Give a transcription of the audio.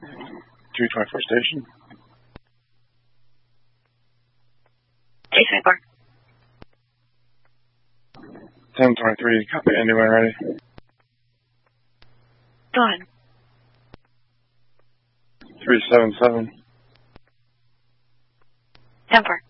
224 station. 224. 1023, copy, Andy when ready. Go ahead. 377. 10-4.